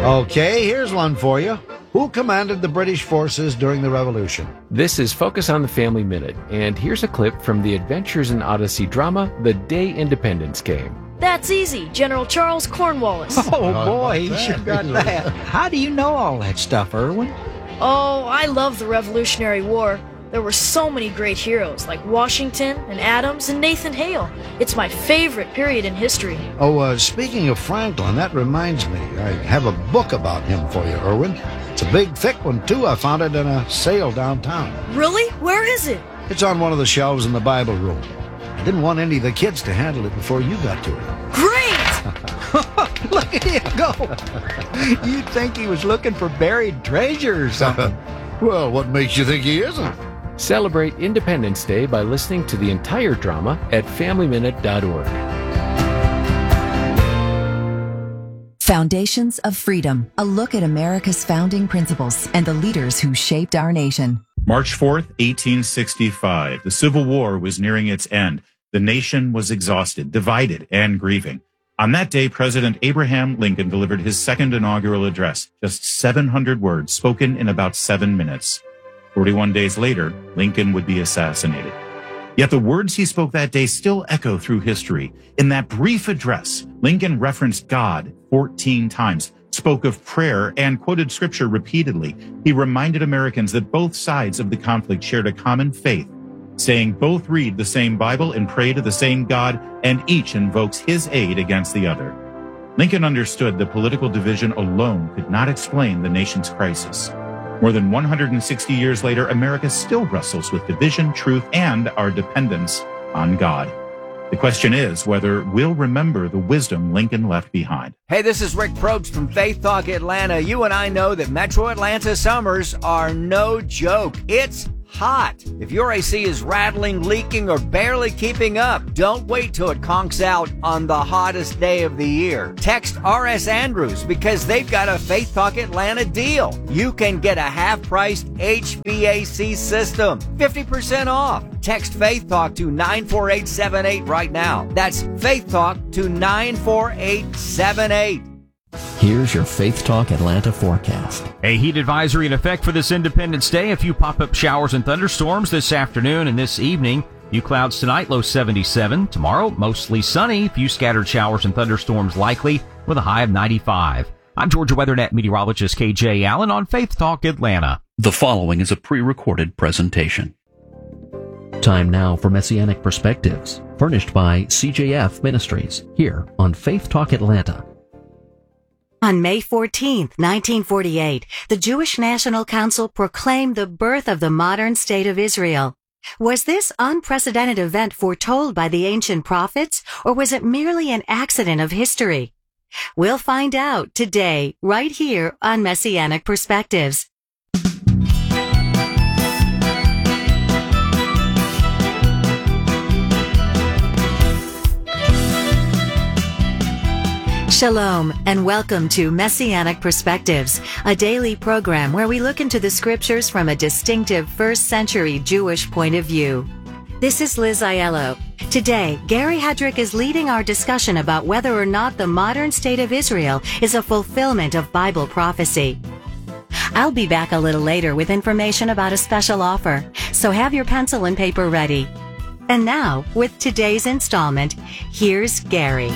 Okay, here's one for you. Who commanded the British forces during the Revolution? This is Focus on the Family Minute, and here's a clip from the Adventures in Odyssey drama, The Day Independence Came. That's easy. General Charles Cornwallis. Oh, boy, he sure got that. How do you know all that stuff, Irwin? Oh, I love the Revolutionary War. There were so many great heroes like Washington and Adams and Nathan Hale. It's my favorite period in history. Oh, speaking of Franklin, that reminds me. I have a book about him for you, Irwin. It's a big, thick one, too. I found it in a sale downtown. Really? Where is it? It's on one of the shelves in the Bible room. I didn't want any of the kids to handle it before you got to it. Great! Look at him go. You'd think he was looking for buried treasure or something. Well, what makes you think he isn't? Celebrate Independence Day by listening to the entire drama at FamilyMinute.org. Foundations of Freedom, a look at America's founding principles and the leaders who shaped our nation. March 4th, 1865. The Civil War was nearing its end. The nation was exhausted, divided, and grieving. On that day, President Abraham Lincoln delivered his second inaugural address, just 700 words spoken in about 7 minutes. 41 days later, Lincoln would be assassinated. Yet the words he spoke that day still echo through history. In that brief address, Lincoln referenced God 14 times, spoke of prayer, and quoted scripture repeatedly. He reminded Americans that both sides of the conflict shared a common faith, saying both read the same Bible and pray to the same God, and each invokes his aid against the other. Lincoln understood that political division alone could not explain the nation's crisis. More than 160 years later, America still wrestles with division, truth, and our dependence on God. The question is whether we'll remember the wisdom Lincoln left behind. Hey, this is Rick Probst from Faith Talk Atlanta. You and I know that Metro Atlanta summers are no joke. It's hot. If your AC is rattling, leaking, or barely keeping up, don't wait till it conks out on the hottest day of the year. Text R.S. Andrews because they've got a Faith Talk Atlanta deal. You can get a half-priced HVAC system, 50% off. Text Faith Talk to 94878 right now. That's Faith Talk to 94878. Here's your Faith Talk Atlanta forecast. A heat advisory in effect for this Independence Day. A few pop-up showers and thunderstorms this afternoon and this evening. Few clouds tonight, low 77. Tomorrow, mostly sunny. Few scattered showers and thunderstorms likely with a high of 95. I'm Georgia WeatherNet meteorologist KJ Allen on Faith Talk Atlanta. The following is a pre-recorded presentation. Time now for Messianic Perspectives, furnished by CJF Ministries, here on Faith Talk Atlanta. On May 14, 1948, the Jewish National Council proclaimed the birth of the modern state of Israel. Was this unprecedented event foretold by the ancient prophets, or was it merely an accident of history? We'll find out today, right here on Messianic Perspectives. Shalom, and welcome to Messianic Perspectives, a daily program where we look into the scriptures from a distinctive first-century Jewish point of view. This is Liz Aiello. Today, Gary Hedrick is leading our discussion about whether or not the modern state of Israel is a fulfillment of Bible prophecy. I'll be back a little later with information about a special offer, so have your pencil and paper ready. And now, with today's installment, here's Gary.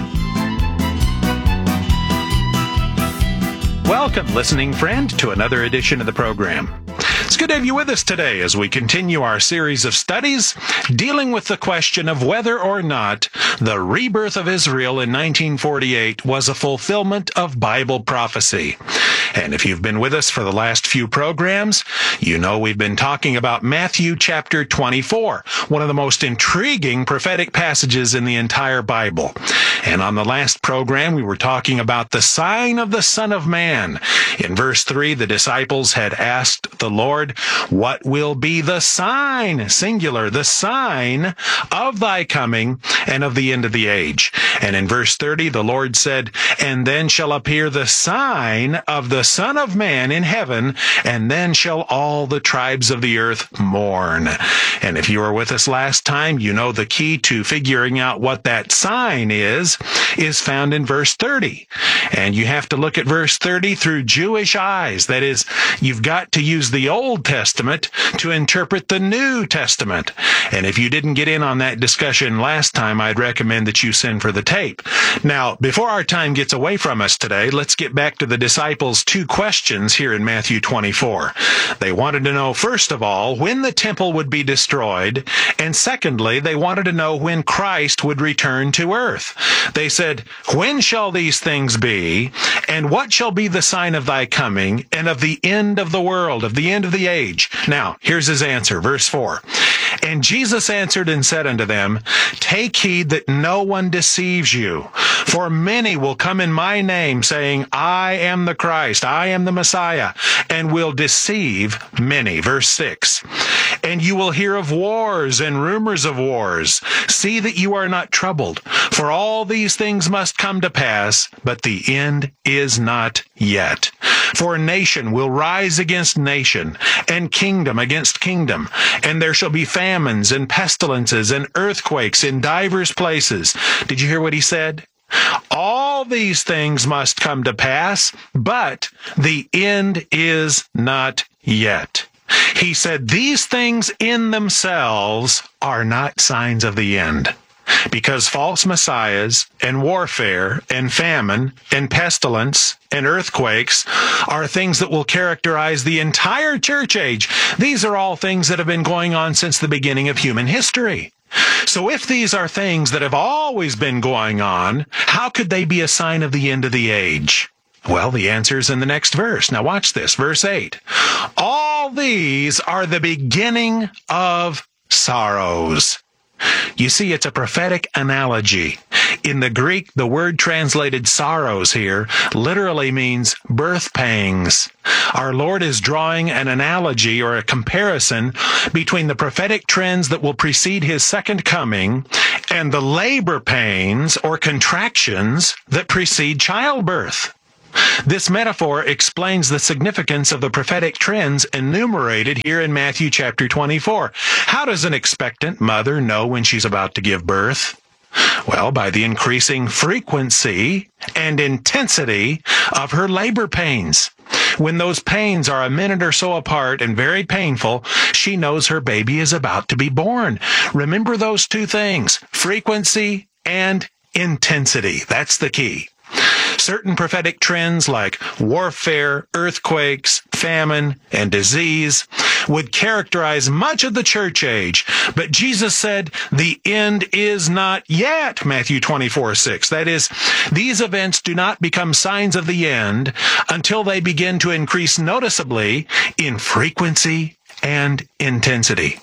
Welcome, listening friend, to another edition of the program. It's good to have you with us today as we continue our series of studies dealing with the question of whether or not the rebirth of Israel in 1948 was a fulfillment of Bible prophecy. And if you've been with us for the last few programs, you know we've been talking about Matthew chapter 24, one of the most intriguing prophetic passages in the entire Bible. And on the last program, we were talking about the sign of the Son of Man. In verse 3, the disciples had asked the Lord, "What will be the sign," singular, the sign of thy coming and of the end of the age? And in verse 30, the Lord said, "And then shall appear the sign of the the Son of Man in heaven, and then shall all the tribes of the earth mourn. And if you were with us last time, you know the key to figuring out what that sign is found in verse 30. And you have to look at verse 30 through Jewish eyes. That is, you've got to use the Old Testament to interpret the New Testament. And if you didn't get in on that discussion last time, I'd recommend that you send for the tape. Now, before our time gets away from us today, let's get back to the disciples' two questions here in Matthew 24. They wanted to know, first of all, when the temple would be destroyed, and secondly, they wanted to know when Christ would return to earth. They said, when shall these things be, and what shall be the sign of thy coming, and of the end of the world, of the end of the age? Now, here's his answer, verse 4. And Jesus answered and said unto them, take heed that no one deceives you. For many will come in my name, saying, I am the Christ, I am the Messiah, and will deceive many. Verse 6. And you will hear of wars and rumors of wars. See that you are not troubled, for all these things must come to pass, but the end is not yet. For nation will rise against nation, and kingdom against kingdom, and there shall be famines and pestilences and earthquakes in divers places. Did you hear what he said? All these things must come to pass, but the end is not yet. He said these things in themselves are not signs of the end, because false messiahs and warfare and famine and pestilence and earthquakes are things that will characterize the entire church age. These are all things that have been going on since the beginning of human history. So if these are things that have always been going on, how could they be a sign of the end of the age? Well, the answer is in the next verse. Now watch this, verse 8. All these are the beginning of sorrows. You see, it's a prophetic analogy. In the Greek, the word translated sorrows here literally means birth pangs. Our Lord is drawing an analogy or a comparison between the prophetic trends that will precede his second coming and the labor pains or contractions that precede childbirth. This metaphor explains the significance of the prophetic trends enumerated here in Matthew chapter 24. How does an expectant mother know when she's about to give birth? Well, by the increasing frequency and intensity of her labor pains. When those pains are a minute or so apart and very painful, she knows her baby is about to be born. Remember those two things, frequency and intensity. That's the key. Certain prophetic trends like warfare, earthquakes, famine, and disease would characterize much of the church age. But Jesus said, the end is not yet, Matthew 24:6. That is, these events do not become signs of the end until they begin to increase noticeably in frequency and intensity.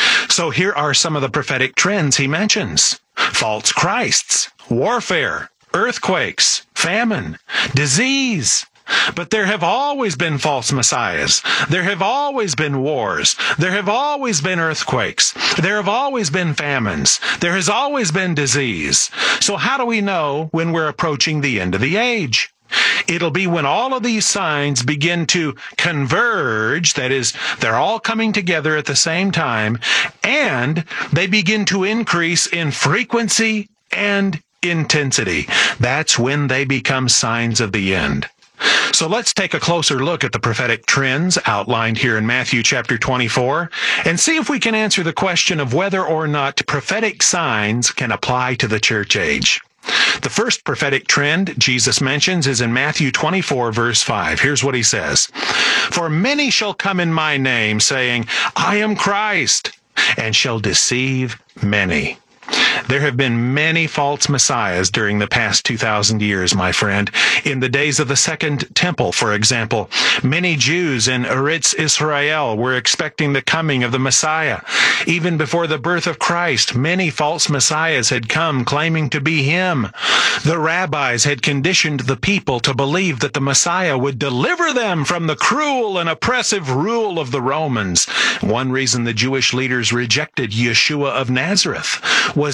So here are some of the prophetic trends he mentions. False Christs, warfare, earthquakes, famine, disease. But there have always been false messiahs. There have always been wars. There have always been earthquakes. There have always been famines. There has always been disease. So how do we know when we're approaching the end of the age? It'll be when all of these signs begin to converge, that is, they're all coming together at the same time, and they begin to increase in frequency and intensity. That's when they become signs of the end. So let's take a closer look at the prophetic trends outlined here in Matthew chapter 24 and see if we can answer the question of whether or not prophetic signs can apply to the church age. The first prophetic trend Jesus mentions is in Matthew 24, verse 5. Here's what he says. For many shall come in my name, saying, I am Christ, and shall deceive many. There have been many false messiahs during the past 2,000 years, my friend. In the days of the Second Temple, for example, many Jews in Eretz Israel were expecting the coming of the Messiah. Even before the birth of Christ, many false messiahs had come claiming to be him. The rabbis had conditioned the people to believe that the Messiah would deliver them from the cruel and oppressive rule of the Romans. One reason the Jewish leaders rejected Yeshua of Nazareth was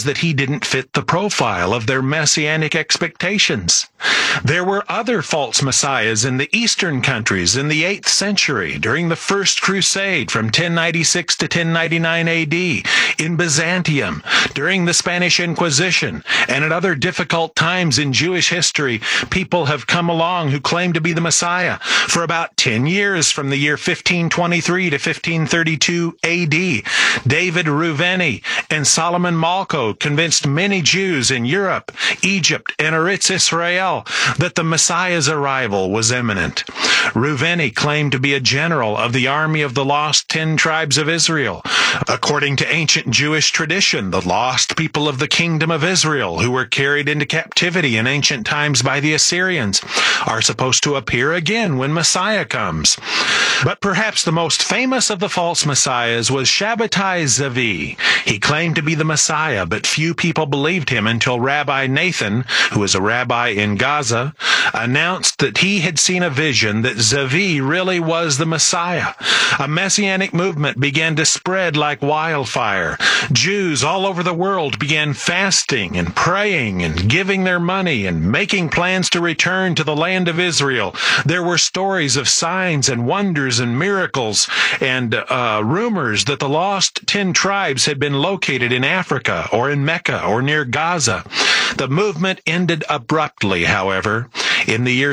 was that he didn't fit the profile of their messianic expectations. There were other false messiahs in the eastern countries in the 8th century, during the First Crusade from 1096 to 1099 AD, in Byzantium, during the Spanish Inquisition, and at other difficult times in Jewish history. People have come along who claim to be the Messiah. For about 10 years, from the year 1523 to 1532 AD, David Reuveni and Solomon Malko convinced many Jews in Europe, Egypt, and Eretz Israel that the Messiah's arrival was imminent. Reuveni claimed to be a general of the army of the lost 10 tribes of Israel. According to ancient Jewish tradition, the lost people of the kingdom of Israel, who were carried into captivity in ancient times by the Assyrians, are supposed to appear again when Messiah comes. But perhaps the most famous of the false messiahs was Shabbatai Zevi. He claimed to be the Messiah, but few people believed him until Rabbi Nathan, who was a rabbi in Gaza, announced that he had seen a vision that Zevi really was the Messiah. A messianic movement began to spread like wildfire. Jews all over the world began fasting and praying and giving their money and making plans to return to the land of Israel. There were stories of signs and wonders and miracles and rumors that the lost 10 tribes had been located in Africa or in Mecca or near Gaza. The movement ended abruptly, however, in the year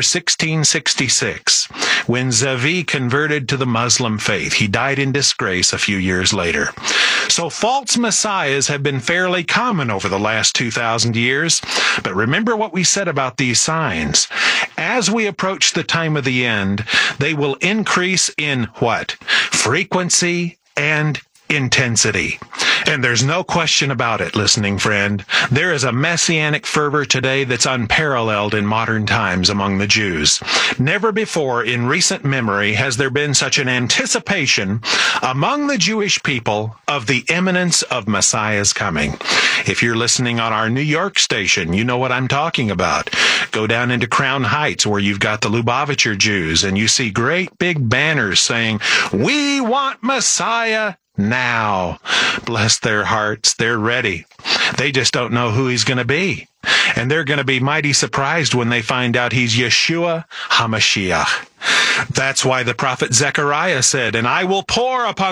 1666, when Zevi converted to the Muslim faith. He died in disgrace a few years later. So false messiahs have been fairly common over the last 2,000 years. But remember what we said about these signs. As we approach the time of the end, they will increase in what? Frequency and intensity. And there's no question about it, listening friend. There is a messianic fervor today that's unparalleled in modern times among the Jews. Never before in recent memory has there been such an anticipation among the Jewish people of the imminence of Messiah's coming. If you're listening on our New York station, you know what I'm talking about. Go down into Crown Heights, where you've got the Lubavitcher Jews, and you see great big banners saying, "We want Messiah now." Bless their hearts, they're ready. They just don't know who he's going to be. And they're going to be mighty surprised when they find out he's Yeshua HaMashiach. That's why the prophet Zechariah said, "And I will pour upon